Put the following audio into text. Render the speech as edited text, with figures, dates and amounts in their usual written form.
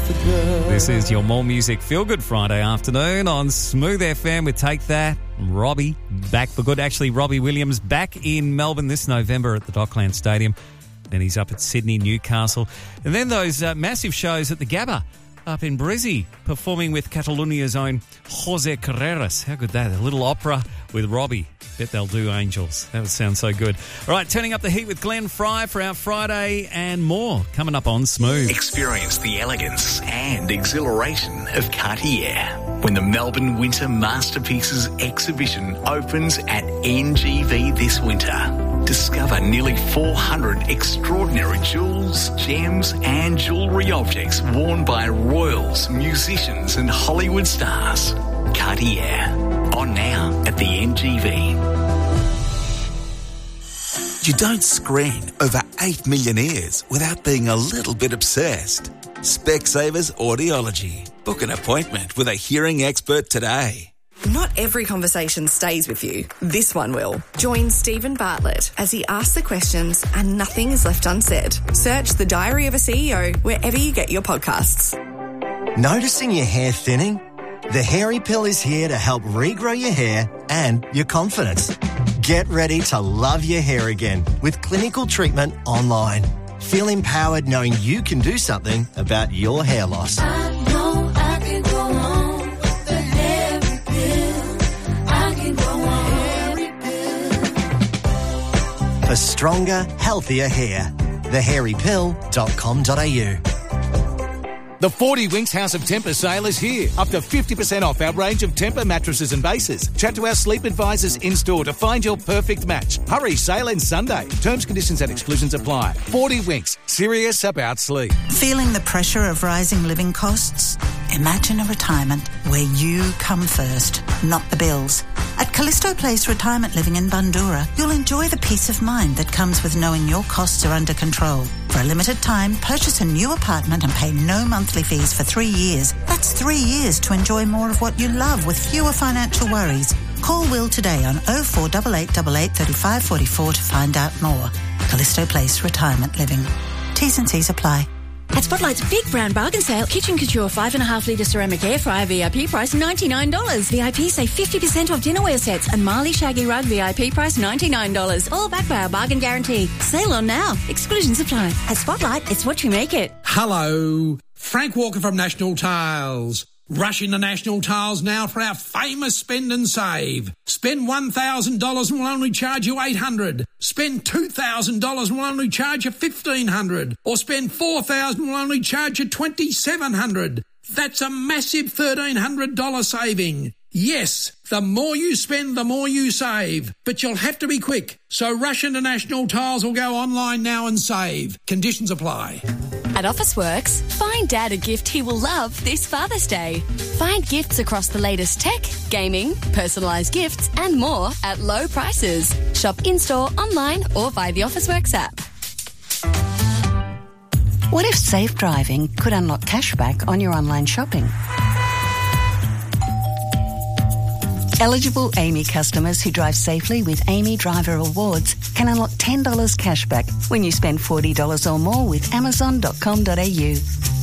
This is your More Music Feel Good Friday afternoon on Smooth FM with Take That. Robbie back for good. Actually, Robbie Williams back in Melbourne this November at the Dockland Stadium. Then he's up at Sydney, Newcastle. And then those massive shows at the Gabba up in Brizzy, performing with Catalunia's own Jose Carreras. How good that? A little opera with Robbie. Bet they'll do Angels. That would sound so good. All right, turning up the heat with Glenn Fry for our Friday and more. Coming up on Smooth. Experience the elegance and exhilaration of Cartier when the Melbourne Winter Masterpieces exhibition opens at NGV this winter. Discover nearly 400 extraordinary jewels, gems and jewellery objects worn by royals, musicians and Hollywood stars. Cartier. On now at the NGV. You don't screen over 8 million ears without being a little bit obsessed. Specsavers Audiology. Book an appointment with a hearing expert today. Not every conversation stays with you. This one will. Join Stephen Bartlett as he asks the questions and nothing is left unsaid. Search The Diary of a CEO wherever you get your podcasts. Noticing your hair thinning? The Hairy Pill is here to help regrow your hair and your confidence. Get ready to love your hair again with clinical treatment online. Feel empowered knowing you can do something about your hair loss. I know I can go on with the Hairy Pill. I can go on Hairy Pill. For stronger, healthier hair. thehairypill.com.au. The 40 Winks House of Temper sale is here. Up to 50% off our range of Temper mattresses and bases. Chat to our sleep advisors in-store to find your perfect match. Hurry, sale ends Sunday. Terms, conditions and exclusions apply. 40 Winks, serious about sleep. Feeling the pressure of rising living costs? Imagine a retirement where you come first, not the bills. At Callisto Place Retirement Living in Bundoora, you'll enjoy the peace of mind that comes with knowing your costs are under control. For a limited time, purchase a new apartment and pay no monthly fees for 3 years. That's 3 years to enjoy more of what you love with fewer financial worries. Call Will today on 048888 3544 to find out more. Callisto Place Retirement Living. T's and C's apply. At Spotlight's Big Brown Bargain Sale, Kitchen Couture 5.5 litre ceramic air fryer VIP price $99. VIP save 50% off dinnerware sets and Marley Shaggy Rug VIP price $99. All backed by our bargain guarantee. Sale on now. Exclusions apply. At Spotlight, it's what you make it. Hello, Frank Walker from National Tiles. Rush into National Tiles now for our famous spend and save. Spend $1,000 and we'll only charge you $800. Spend $2,000 and we'll only charge you $1,500. Or spend $4,000 and we'll only charge you $2,700. That's a massive $1,300 saving. Yes, the more you spend, the more you save. But you'll have to be quick. So rush into National Tiles or go online now and save. Conditions apply. At Officeworks, find Dad a gift he will love this Father's Day. Find gifts across the latest tech, gaming, personalised gifts and more at low prices. Shop in-store, online or via the Officeworks app. What if safe driving could unlock cashback on your online shopping? Eligible Amy customers who drive safely with Amy Driver Awards can unlock $10 cashback when you spend $40 or more with Amazon.com.au.